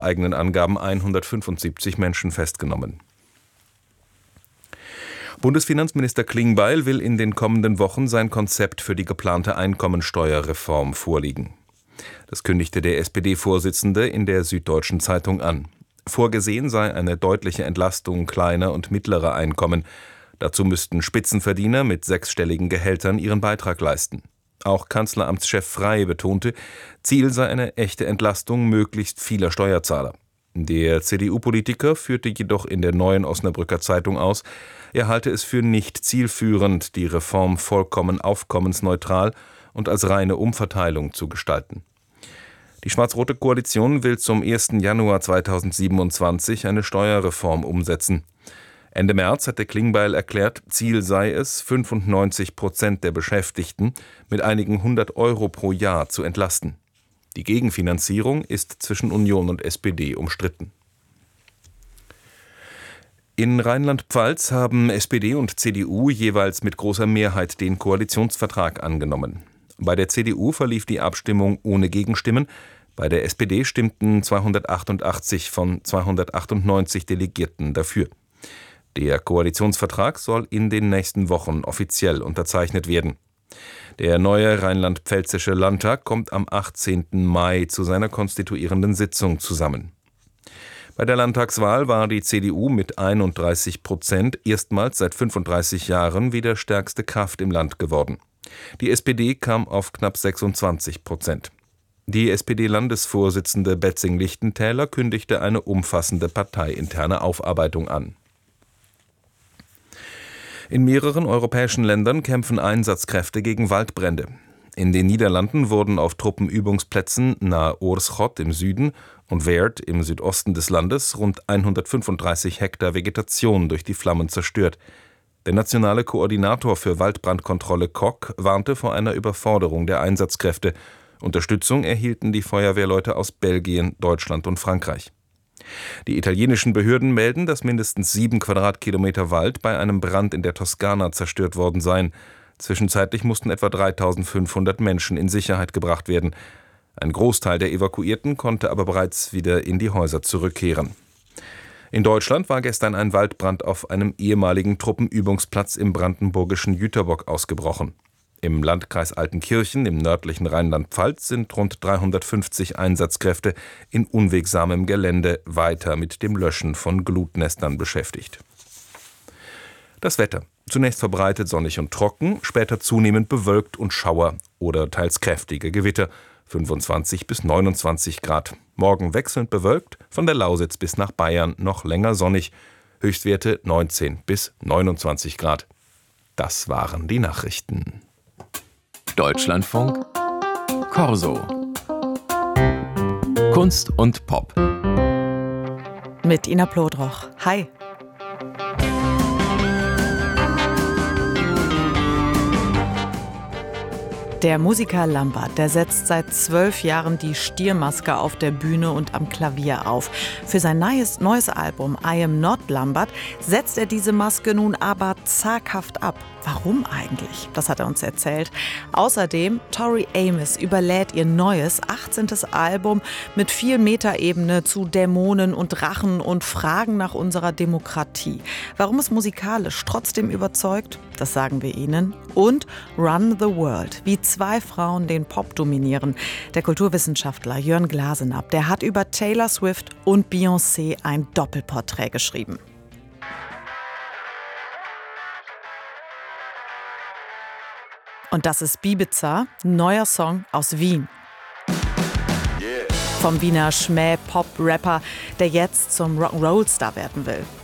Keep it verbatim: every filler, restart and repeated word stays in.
eigenen Angaben hundertfünfundsiebzig Menschen festgenommen. Bundesfinanzminister Klingbeil will in den kommenden Wochen sein Konzept für die geplante Einkommensteuerreform vorlegen. Das kündigte der S P D-Vorsitzende in der Süddeutschen Zeitung an. Vorgesehen sei eine deutliche Entlastung kleiner und mittlerer Einkommen. Dazu müssten Spitzenverdiener mit sechsstelligen Gehältern ihren Beitrag leisten. Auch Kanzleramtschef Frey betonte, Ziel sei eine echte Entlastung möglichst vieler Steuerzahler. Der C D U-Politiker führte jedoch in der Neuen Osnabrücker Zeitung aus, er halte es für nicht zielführend, die Reform vollkommen aufkommensneutral und als reine Umverteilung zu gestalten. Die schwarz-rote Koalition will zum ersten Januar zweitausendsiebenundzwanzig eine Steuerreform umsetzen. Ende März hatte Klingbeil erklärt, Ziel sei es, fünfundneunzig Prozent der Beschäftigten mit einigen hundert Euro pro Jahr zu entlasten. Die Gegenfinanzierung ist zwischen Union und S P D umstritten. In Rheinland-Pfalz haben S P D und C D U jeweils mit großer Mehrheit den Koalitionsvertrag angenommen. Bei der C D U verlief die Abstimmung ohne Gegenstimmen, bei der S P D stimmten zweihundertachtundachtzig von zweihundertachtundneunzig Delegierten dafür. Der Koalitionsvertrag soll in den nächsten Wochen offiziell unterzeichnet werden. Der neue rheinland-pfälzische Landtag kommt am achtzehnten Mai zu seiner konstituierenden Sitzung zusammen. Bei der Landtagswahl war die C D U mit einunddreißig Prozent erstmals seit fünfunddreißig Jahren wieder stärkste Kraft im Land geworden. Die S P D kam auf knapp sechsundzwanzig Prozent. Die S P D-Landesvorsitzende Betzing-Lichtentäler kündigte eine umfassende parteiinterne Aufarbeitung an. In mehreren europäischen Ländern kämpfen Einsatzkräfte gegen Waldbrände. In den Niederlanden wurden auf Truppenübungsplätzen nahe Oorschot im Süden und Weert im Südosten des Landes rund hundertfünfunddreißig Hektar Vegetation durch die Flammen zerstört. Der nationale Koordinator für Waldbrandkontrolle Kok warnte vor einer Überforderung der Einsatzkräfte. Unterstützung erhielten die Feuerwehrleute aus Belgien, Deutschland und Frankreich. Die italienischen Behörden melden, dass mindestens sieben Quadratkilometer Wald bei einem Brand in der Toskana zerstört worden seien. Zwischenzeitlich mussten etwa dreitausendfünfhundert Menschen in Sicherheit gebracht werden. Ein Großteil der Evakuierten konnte aber bereits wieder in die Häuser zurückkehren. In Deutschland war gestern ein Waldbrand auf einem ehemaligen Truppenübungsplatz im brandenburgischen Jüterbock ausgebrochen. Im Landkreis Altenkirchen im nördlichen Rheinland-Pfalz sind rund dreihundertfünfzig Einsatzkräfte in unwegsamem Gelände weiter mit dem Löschen von Glutnestern beschäftigt. Das Wetter. Zunächst verbreitet sonnig und trocken, später zunehmend bewölkt und Schauer oder teils kräftige Gewitter. fünfundzwanzig bis neunundzwanzig Grad. Morgen wechselnd bewölkt, von der Lausitz bis nach Bayern noch länger sonnig. Höchstwerte neunzehn bis neunundzwanzig Grad. Das waren die Nachrichten. Deutschlandfunk Corso. Kunst und Pop. Mit Ina Plodroch. Hi. Der Musiker Lambert, der setzt seit zwölf Jahren die Stiermaske auf der Bühne und am Klavier auf. Für sein neues, neues Album I Am Not Lambert setzt er diese Maske nun aber zaghaft ab. Warum eigentlich? Das hat er uns erzählt. Außerdem, Tori Amos überlädt ihr neues, achtzehntes Album mit viel Metaebene zu Dämonen und Drachen und Fragen nach unserer Demokratie. Warum es musikalisch trotzdem überzeugt, das sagen wir Ihnen. Und Run the World, wie zwei Frauen den Pop dominieren. Der Kulturwissenschaftler Jörn Glasenapp, der hat über Taylor Swift und Beyoncé ein Doppelporträt geschrieben. Und das ist Bibiza, neuer Song aus Wien. Vom Wiener Schmäh-Pop-Rapper, der jetzt zum Rock'n'Roll-Star werden will.